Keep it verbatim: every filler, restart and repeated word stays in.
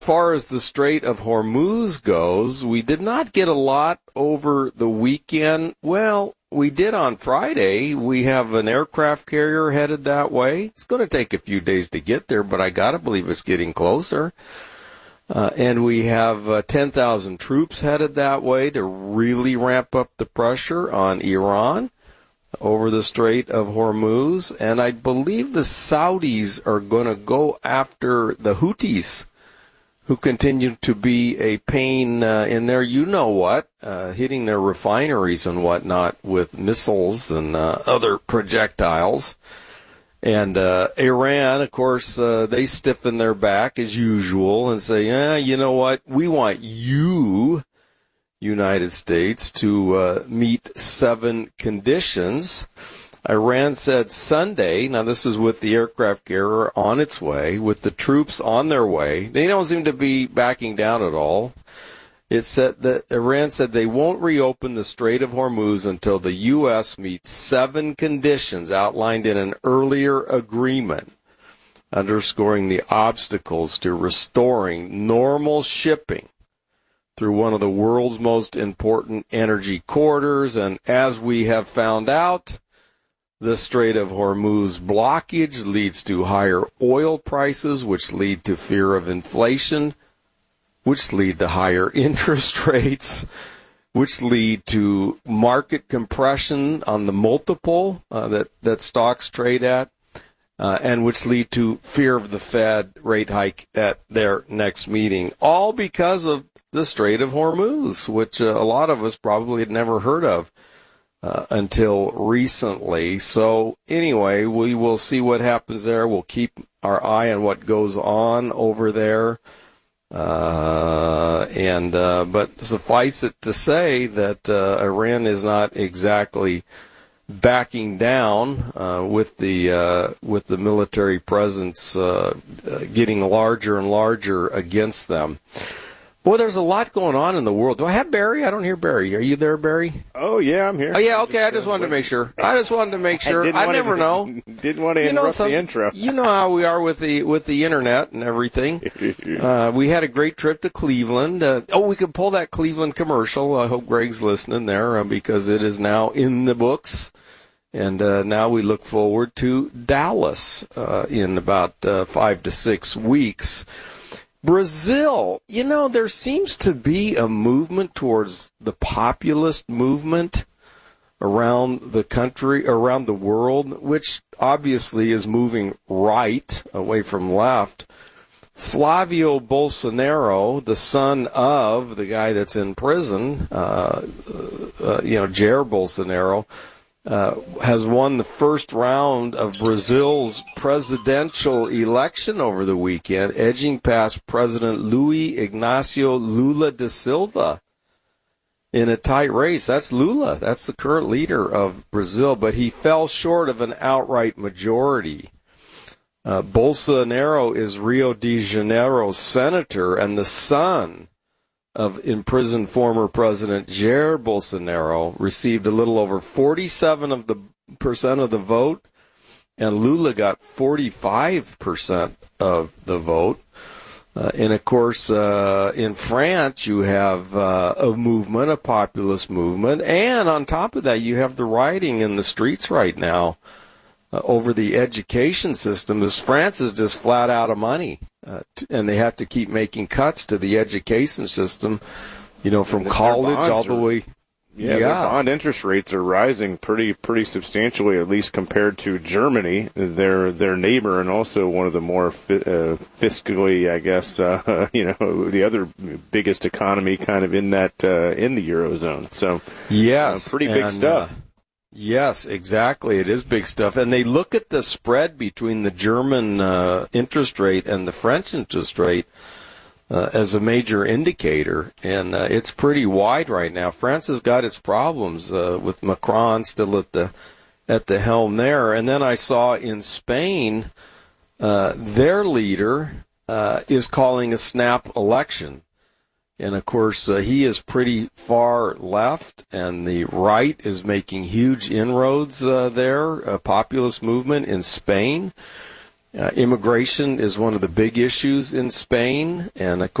far as the Strait of Hormuz goes, we did not get a lot over the weekend. Well, we did on Friday. We have an aircraft carrier headed that way. It's going to take a few days to get there, but I got to believe it's getting closer. Uh, and we have uh, ten thousand troops headed that way to really ramp up the pressure on Iran over the Strait of Hormuz. And I believe the Saudis are going to go after the Houthis, who continue to be a pain uh, in their you-know-what, uh, hitting their refineries and whatnot with missiles and uh, other projectiles. And uh, Iran, of course, uh, they stiffen their back as usual and say, yeah, you know what, we want you, United States, to uh, meet seven conditions. Iran said Sunday, now this is with the aircraft carrier on its way, with the troops on their way. They don't seem to be backing down at all. It said that Iran said they won't reopen the Strait of Hormuz until the U S meets seven conditions outlined in an earlier agreement, underscoring the obstacles to restoring normal shipping through one of the world's most important energy corridors. And as we have found out, the Strait of Hormuz blockage leads to higher oil prices, which lead to fear of inflation, which lead to higher interest rates, which lead to market compression on the multiple uh, that, that stocks trade at, uh, and which lead to fear of the Fed rate hike at their next meeting, all because of the Strait of Hormuz, which uh, a lot of us probably had never heard of Uh, until recently. So anyway, we will see what happens there. We'll keep our eye on what goes on over there. Uh, and uh, but suffice it to say that uh, Iran is not exactly backing down uh, with the uh, with the military presence uh, getting larger and larger against them. Boy, there's a lot going on in the world. Do I have Barry? I don't hear Barry. Are you there, Barry? Oh, yeah, I'm here. Oh, yeah, okay. I just wanted to make sure. I just wanted to make sure. I, I never to, know. Didn't want to interrupt you know, some, the intro. You know how we are with the with the internet and everything. Uh, we had a great trip to Cleveland. Uh, oh, we could pull that Cleveland commercial. I hope Greg's listening there uh, because it is now in the books. And uh, now we look forward to Dallas uh, in about uh, five to six weeks. Brazil, you know, there seems to be a movement towards the populist movement around the country, around the world, which obviously is moving right away from left. Flavio Bolsonaro, the son of the guy that's in prison, uh, uh, you know, Jair Bolsonaro, Uh, has won the first round of Brazil's presidential election over the weekend, edging past President Luiz Ignacio Lula da Silva in a tight race. That's Lula. That's the current leader of Brazil, but he fell short of an outright majority. Uh, Bolsonaro is Rio de Janeiro's senator and the son of imprisoned former President Jair Bolsonaro, received a little over forty-seven of the percent of the vote, and Lula got forty-five percent of the vote. Uh, and of course, uh, in France, you have uh, a movement, a populist movement, and on top of that, you have the rioting in the streets right now uh, over the education system, as France is just flat out of money. Uh, t- and they have to keep making cuts to the education system, you know, from college all the way. Yeah, yeah. Their bond interest rates are rising pretty pretty substantially, at least compared to Germany, their their neighbor, and also one of the more fi- uh, fiscally, I guess, uh, you know, the other biggest economy kind of in that uh, in the Eurozone. So, yes, uh, pretty big and, stuff. Uh, Yes, exactly. It is big stuff. And they look at the spread between the German uh, interest rate and the French interest rate uh, as a major indicator. And uh, it's pretty wide right now. France has got its problems uh, with Macron still at the at the helm there. And then I saw in Spain, uh, their leader uh, is calling a snap election. And, of course, uh, he is pretty far left, and the right is making huge inroads uh, there, a populist movement in Spain. Uh, immigration is one of the big issues in Spain, and of